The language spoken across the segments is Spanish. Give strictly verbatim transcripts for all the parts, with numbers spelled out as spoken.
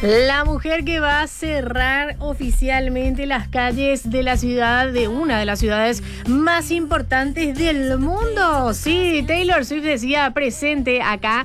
La mujer que va a cerrar oficialmente las calles de la ciudad, de una de las ciudades más importantes del mundo. Sí, Taylor Swift decía presente acá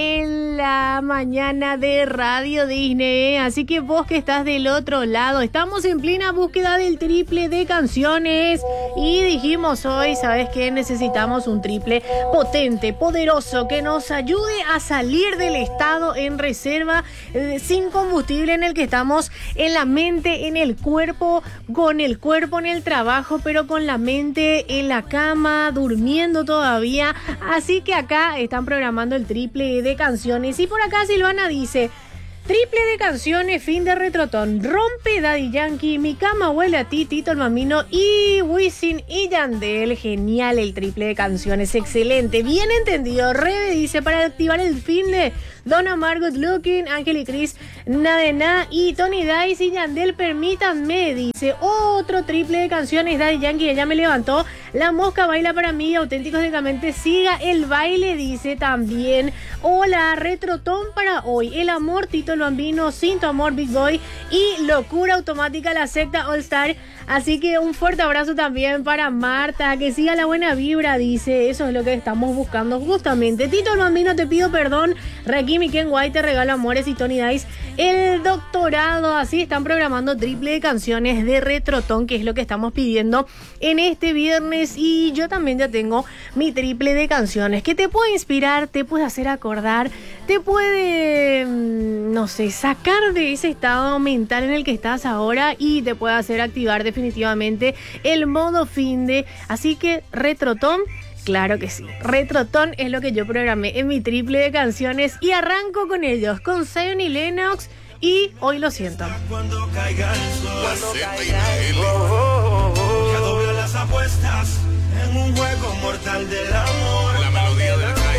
en la mañana de Radio Disney. Así que vos que estás del otro lado, estamos en plena búsqueda del triple de canciones. Y dijimos hoy, ¿sabes qué? Necesitamos un triple potente, poderoso, que nos ayude a salir del estado en reserva eh, sin combustible en el que estamos, en la mente, en el cuerpo, con el cuerpo en el trabajo, pero con la mente en la cama, durmiendo todavía. Así que acá están programando el triple de canciones. Y por acá Silvana dice: triple de canciones, fin de Retrotón, rompe Daddy Yankee, Mi cama huele a ti, Tito el Bambino y Wisin y Yandel. Genial el triple de canciones, excelente, bien entendido. Rebe dice: para activar el fin de Don Omar, Good Looking, Ángel y Cris, Nadena y Tony Dice y Yandel, permítanme, dice. Otro triple de canciones, Daddy Yankee, Ella me levantó, La mosca baila para mí, Auténticos de Camente, Siga el baile, dice también. Hola, Retrotón para hoy, El amor, Tito el Bambino, Sin tu amor, Big Boy y Locura automática, La secta All Star. Así que un fuerte abrazo también para Marta, que siga la buena vibra, dice. Eso es lo que estamos buscando justamente. Tito el Bambino, Te pido perdón, Rakim y Ken White, Te regalo amores y Tony Dice, El doctorado. Así están programando triple de canciones de Retrotón, que es lo que estamos pidiendo en este viernes. Y yo también ya tengo mi triple de canciones que te puede inspirar, te puede hacer acordar, te puede, no sé, sacar de ese estado mental en el que estás ahora y te puede hacer activar definitivamente el modo finde. Así que Retrotón, claro que sí, Retrotón es lo que yo programé en mi triple de canciones y arranco con ellos, con Zion y Lennox y Hoy lo siento. Cuando caiga el sol, cuando caiga el sol, oh, oh, oh, ya doblé las apuestas en un juego mortal del amor. La melodía de la calle.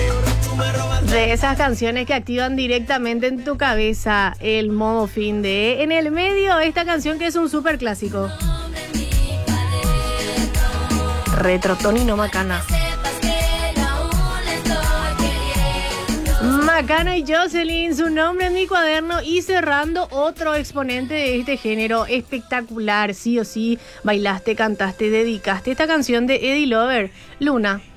De esas canciones que activan directamente en tu cabeza el modo finde. En el medio, esta canción que es un súper clásico. Retrotón y no Macana. Macana y Jocelyn, Su nombre en mi cuaderno, y cerrando otro exponente de este género espectacular. Sí o sí, bailaste, cantaste, dedicaste esta canción de Eddie Lover, Luna.